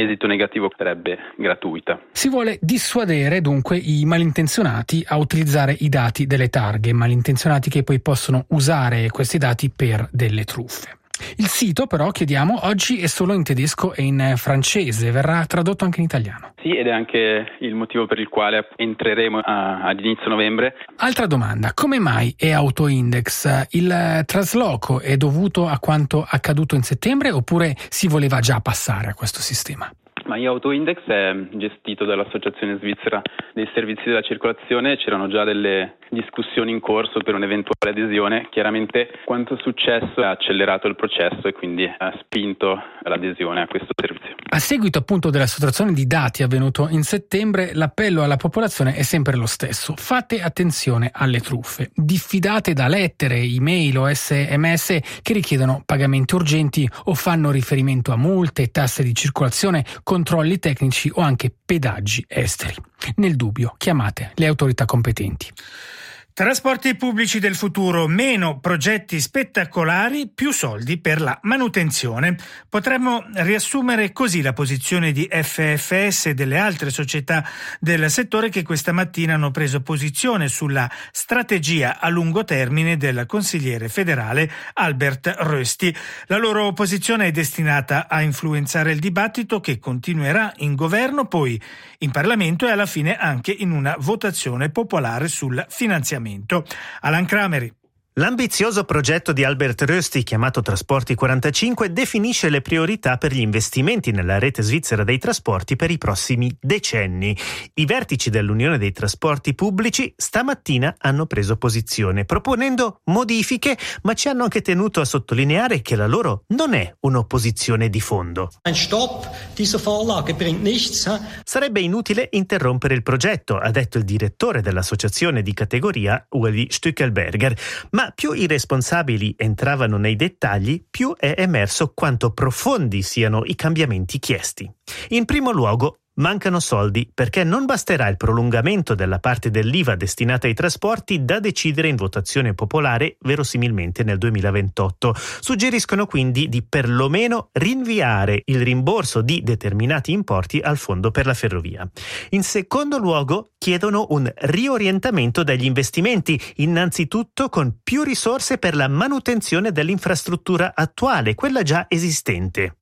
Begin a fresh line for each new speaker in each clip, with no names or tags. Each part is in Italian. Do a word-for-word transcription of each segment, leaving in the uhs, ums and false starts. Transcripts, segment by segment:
esito negativo sarebbe gratuita.
Si vuole dissuadere dunque i malintenzionati a utilizzare i dati delle targhe, malintenzionati che poi possono usare questi dati per delle truffe. Il sito però, chiediamo, oggi è solo in tedesco e in francese, verrà tradotto anche in italiano.
Sì, ed è anche il motivo per il quale entreremo a, ad inizio novembre.
Altra domanda, come mai è Autoindex? Il trasloco è dovuto a quanto accaduto in settembre oppure si voleva già passare a questo sistema?
Ma Autoindex è gestito dall'Associazione Svizzera dei Servizi della Circolazione, c'erano già delle discussioni in corso per un'eventuale adesione. Chiaramente quanto è successo ha accelerato il processo e quindi ha spinto l'adesione a questo servizio.
A seguito appunto della sottrazione di dati avvenuto in settembre, l'appello alla popolazione è sempre lo stesso. Fate attenzione alle truffe. Diffidate da lettere, email o sms che richiedono pagamenti urgenti o fanno riferimento a multe, tasse di circolazione, controlli tecnici o anche pedaggi esteri. Nel dubbio, chiamate le autorità competenti.
Trasporti pubblici del futuro, meno progetti spettacolari, più soldi per la manutenzione. Potremmo riassumere così la posizione di F F S e delle altre società del settore che questa mattina hanno preso posizione sulla strategia a lungo termine del consigliere federale Albert Rösti. La loro posizione è destinata a influenzare il dibattito che continuerà in governo, poi in Parlamento e alla fine anche in una votazione popolare sul finanziamento. Alan Crameri.
L'ambizioso progetto di Albert Rösti, chiamato Trasporti quarantacinque, definisce le priorità per gli investimenti nella rete svizzera dei trasporti per i prossimi decenni. I vertici dell'Unione dei Trasporti Pubblici stamattina hanno preso posizione, proponendo modifiche, ma ci hanno anche tenuto a sottolineare che la loro non è un'opposizione di fondo.
Ein Stopp dieser Vorlage bringt nichts.
Sarebbe inutile interrompere il progetto, ha detto il direttore dell'associazione di categoria Uli Stückelberger, ma Ma più i responsabili entravano nei dettagli, più è emerso quanto profondi siano i cambiamenti chiesti. In primo luogo, mancano soldi perché non basterà il prolungamento della parte dell'I V A destinata ai trasporti da decidere in votazione popolare verosimilmente nel duemilaventotto. Suggeriscono quindi di perlomeno rinviare il rimborso di determinati importi al fondo per la ferrovia. In secondo luogo chiedono un riorientamento degli investimenti, innanzitutto con più risorse per la manutenzione dell'infrastruttura attuale, quella già esistente.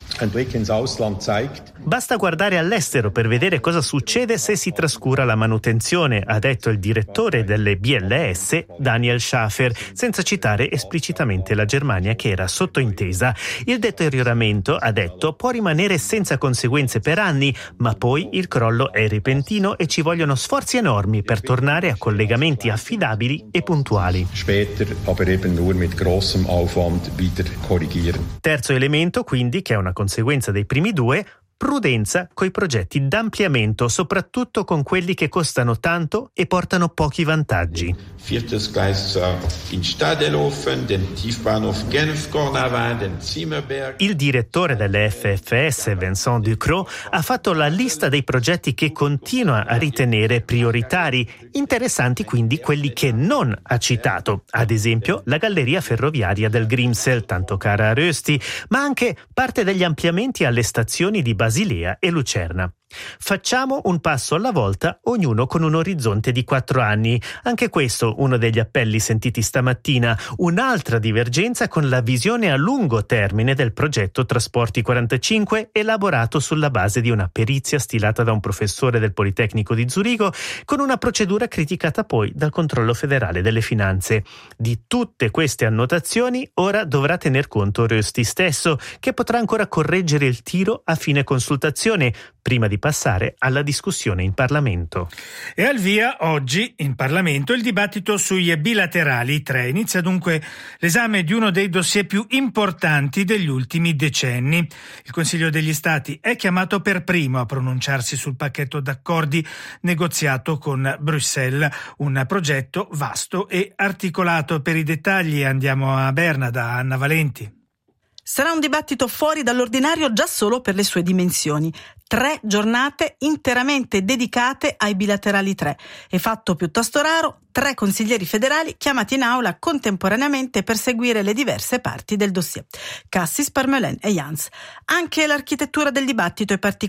Basta guardare all'estero per vedere cosa succede se si trascura la manutenzione, ha detto il direttore delle B L S, Daniel Schafer, senza citare esplicitamente la Germania che era sottointesa. Il deterioramento, ha detto, può rimanere senza conseguenze per anni, ma poi il crollo è repentino e ci vogliono sforzi enormi per tornare a collegamenti affidabili e puntuali.
Später, aber eben nur mit grossem Aufwand wieder korrigieren.
Terzo elemento, quindi, che è una conseguenza dei primi due, prudenza coi progetti d'ampliamento, soprattutto con quelli che costano tanto e portano pochi vantaggi.
Viertes Gleis in Stadelhofen, den Tiefbahnhof Genf-Cornavin, den Zimmerberg.
Il direttore delle F F S, Vincent Ducrot, ha fatto la lista dei progetti che continua a ritenere prioritari, interessanti quindi quelli che non ha citato, ad esempio la galleria ferroviaria del Grimsel, tanto cara a Rösti, ma anche parte degli ampliamenti alle stazioni di Basilea e Lucerna. Facciamo un passo alla volta, ognuno con un orizzonte di quattro anni. Anche questo uno degli appelli sentiti stamattina, un'altra divergenza con la visione a lungo termine del progetto Trasporti quarantacinque, elaborato sulla base di una perizia stilata da un professore del Politecnico di Zurigo, con una procedura criticata poi dal Controllo federale delle finanze. Di tutte queste annotazioni ora dovrà tener conto Rösti stesso, che potrà ancora correggere il tiro a fine consultazione, prima di passare alla discussione in Parlamento.
E al via oggi in Parlamento il dibattito sui bilaterali tre. Inizia dunque l'esame di uno dei dossier più importanti degli ultimi decenni. Il Consiglio degli Stati è chiamato per primo a pronunciarsi sul pacchetto d'accordi negoziato con Bruxelles, un progetto vasto e articolato. Per i dettagli andiamo a Berna da Anna Valenti.
Sarà un dibattito fuori dall'ordinario già solo per le sue dimensioni. Tre giornate interamente dedicate ai bilaterali tre. E fatto piuttosto raro, tre consiglieri federali chiamati in aula contemporaneamente per seguire le diverse parti del dossier. Cassis, Parmelin e Jans. Anche l'architettura del dibattito è particolare.